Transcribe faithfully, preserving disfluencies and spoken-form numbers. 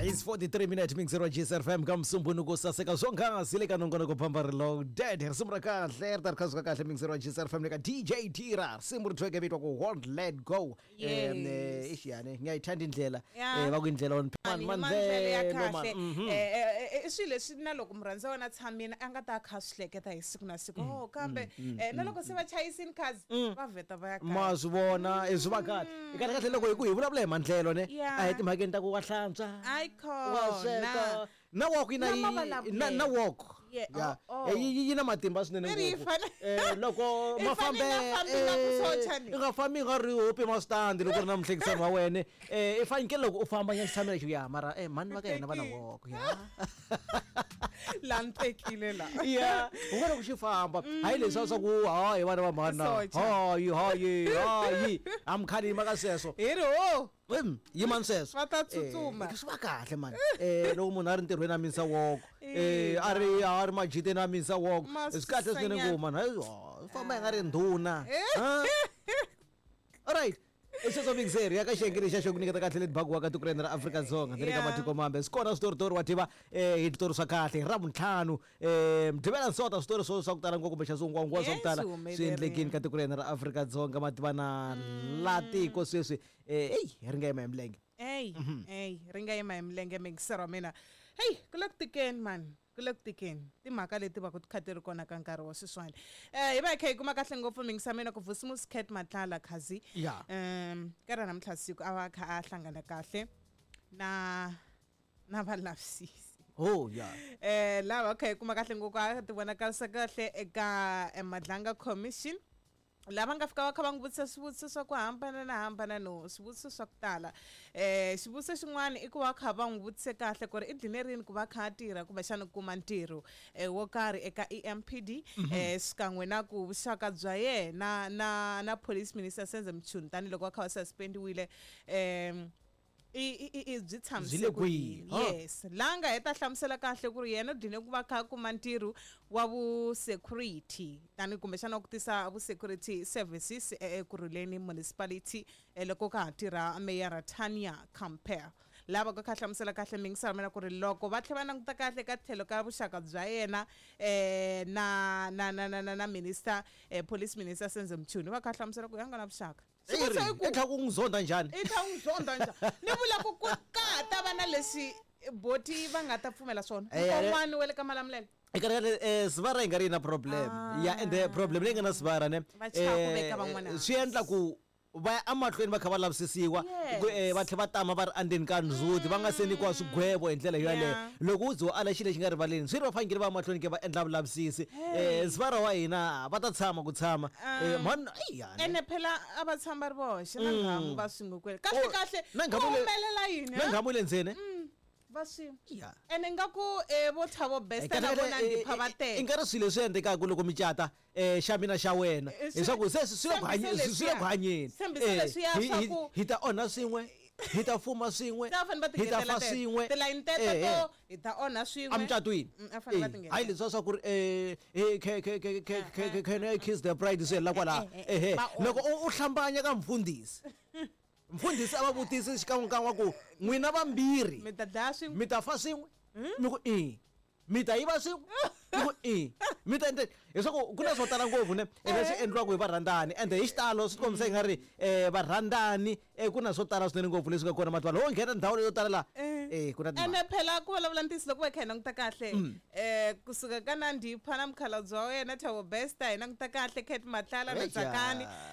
It's forty-three minutes mixero G S R F M kamsumbunuko saseka zonga sileka nongono ko pambarelo dead simra ka hler tar khasuka kahle mixero G S R F M leka D J Tira simurthweke bitwa ko won't let go em ishiyane ngiyayithanda indlela eh bakwindlela on mandlela yakhahle eh isile sinaloko mranza wona thamina angata khasihleketa isiku nasiku oh kambe naloko sebachayisa inkazi baveta bayakha mazibona ezibakade ikade kahle lokho ikuyibula bule mandlelo ne ayithi makeni ta ku kwahlantswa khona na walk ina na na walk yeah yina matimba swinene eh loko mafambe ingafambi ngari hope ma stand loko na mhlekisani wa wena eh ifanike loko u famba ngisithamela xo ya mara eh mani va ka yena va na walk ya lantekile la yeah ungona ku xifamba hayi leswi swa ku hayi vana va mhana hayi hayi hayi amkhalima ka seso hero Wem, yiman seso. Vatatsutsuma. Eh, swa kahle man. Eh, lo munhu a ri ntirhweni a minsa walk. Eh, a ri a ri majiteni a minsa walk. Isikhahle swinene ngoma na. Famba nga ri ndhuna. Ha? All right. Eso bingzeri yaka shengiri xa xokuniketa kahle leti bagwa ka tiko ra Afrika Dzonga ndzi le ka matiko mambe sikona story story wativa eh hi story swa kahle ra muntlhanu eh mdivela nsota story so swa ku tala ngoko kumbe xa sungwa swa ku tala swi endlekini ka tiko ra Afrika Dzonga mativana la tiko sweswi eh hey ri nga yima emlenge hey hey ri nga yima emlenge mixero mina hey kulaktikeni man kulaktikeni timhaka leti va ku tikhateri kona ka nkarhi wa swiswani eh iba khe kuma kahle ngopfu mingisamena ku Vusimus Cat Matlala khazi um ka rana mthasiku ava kha a hlangana kahle na na valavsisi oh yeah eh lava khe kuma kahle ngoko a ti vona kalisa kahle eka Madlanga Commission lava nga fika va kha va n'wi vutisa swivutiso swa ku hambana na hambana no swivutiso swa ku tala eh xivutiso xin'wana i ku va kha va n'wi vutise kahle ku ri i dlinerini ku va kha a tirha kumbe xana kuma ntirho eh wo karhi eka E M P D eh xikan'we na ku vuxaka bya yena na na police minister Senzo Mchunu tani loko va kha va suspendiwile eh i i byi tshamisile ku yes langa heta hlamusela kahle ku ri yena dine ku va kha kuma ntirho wa vu security tani kumbe xana ku tisa vu security services eKuruleni municipality loko ka tirha Mayor Tanya Campbell lava ka hlamusela kahle mingisara mina ku ri loko va tlhela va languta kahle ka tlhelo ka vuxaka bya yena eh na na na na na minister eh police minister Senzo Mchunu va ka hlamusela ku yanga na vuxaka etha ku ngizonda njani etha ku ngizonda njani ni vula ku kata vana leswi boti va nga ta pfumela swona un'wana wele ka Malamulele ekare eh sivara i nga ri na problem ya and the problem leyi nga na sivara ne eh swi endla ku va amahlweni va kha va lavisisiwa va tlhe va tama va ri andeni ka ndzhuti va nga se nyikiwa swigwebo hi ndlela yaleyo loko u dzo ala xilo xi nga rivaleni swi ri va fanekele va amahlweni ke va endla vulavisisi eh sivara wa hina va ta tshama ku tshama eh man ayana ene phela a va tshama ri voxe na ngamu va swingukwela kahle kahle humelela yini na ngamu le ndzeni vasi ene nga ku eh vo thavo best na vona ndipha va teka ingari swilo swi endeka ku loko micata eh xa mina xa wena leswaku se swi le ku hanyeni swi le ku hanyeni eh hi ta ona swin'we hi ta fuma swin'we hi ta fa swin'we tilayini teto to hi ta ona swin'we amcatwini hayi leswa swa ku ri eh ke ke ke ke ke kiss the bride swi la kwala eh loko u hlambanya ka mfundisi mfundisi ababutisi xikan'we ku n'wina vambirhi mi ta dlaya swin'we mi ta fa swin'we mi ku eh mi ta yiva swin'we mi ku eh mi ta endla leswaku ku na swo tala ngopfu ne leswi endliwaka hi varhandzani ende hi xitalo swi kombisa nga ri eh varhandzani eh ku na swo tala swinene ngopfu leswi nga kona matwala ho nghena ndhawu leyo tala la eh ku na ene phela ku vulavula ntisi loko va kha hi languta kahle eh kusuka ka Nandipha na mukhalabye wa wena Thabo Best hi languta kahle Cat Matlala na Tsakani